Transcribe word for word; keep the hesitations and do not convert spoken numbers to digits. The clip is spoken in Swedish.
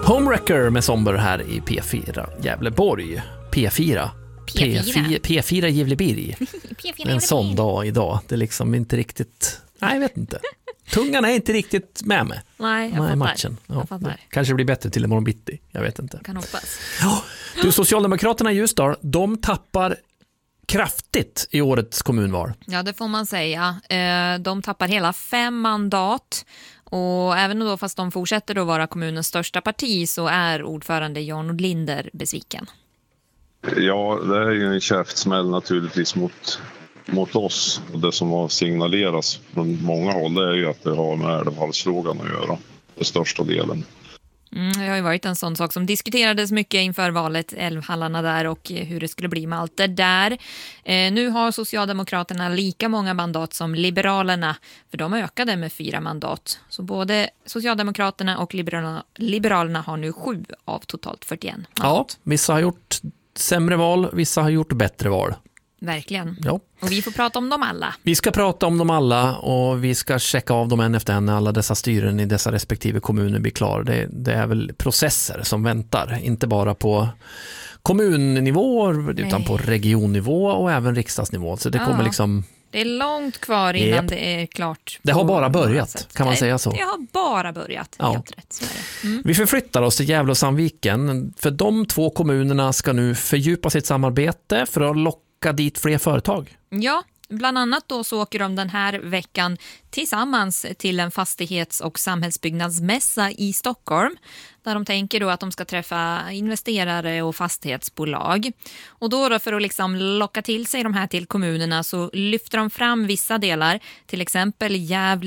Homewrecker med Somber här i P fyra Gävleborg. P fyra. P fyra. P fyra Gävleborg. En sån dag idag. Det är liksom inte riktigt... Nej, jag vet inte. Tungan är inte riktigt med mig. Nej, jag Nej, fattar. matchen. Ja, Jag fattar. kanske blir bättre till imorgon bitti. Jag vet inte. Kan hoppas. Ja, du, Socialdemokraterna i Ljusdal, de tappar kraftigt i årets kommunval. Ja, det får man säga. Eh, De tappar hela fem mandat. Och även då, fast de fortsätter att vara kommunens största parti, så är ordförande Jan Linder besviken. Ja, det är ju en käftsmäll naturligtvis mot, mot oss. Och det som har signaleras från många håll, det är ju att det har med älvhalsfrågan att göra, det största delen. Mm, det har ju varit en sån sak som diskuterades mycket inför valet, älvhallarna där och hur det skulle bli med allt det där. Eh, nu har Socialdemokraterna lika många mandat som Liberalerna, för de ökade med fyra mandat. Så både Socialdemokraterna och Liberalerna, Liberalerna har nu sju av totalt fyrtioen mandat. Ja, vissa har gjort sämre val, vissa har gjort bättre val. Verkligen. Ja. Och vi får prata om dem alla. Vi ska prata om dem alla och vi ska checka av dem en efter en när alla dessa styren i dessa respektive kommuner blir klar. Det, det är väl processer som väntar, inte bara på kommunnivå utan Nej. på regionnivå och även riksdagsnivå. Så det Ja. kommer liksom... Det är långt kvar innan Yep. det är klart. Det har på bara många börjat, sätt. kan man Det- säga så? Det har bara börjat, Ja. helt rätt. Så är det. Mm. Vi förflyttar oss till Gävle och Sandviken, för de två kommunerna ska nu fördjupa sitt samarbete för att locka dit fler företag. Ja, bland annat då så åker de den här veckan tillsammans till en fastighets- och samhällsbyggnadsmässa i Stockholm, där de tänker då att de ska träffa investerare och fastighetsbolag. Och då, då för att liksom locka till sig de här till kommunerna så lyfter de fram vissa delar, till exempel Gävle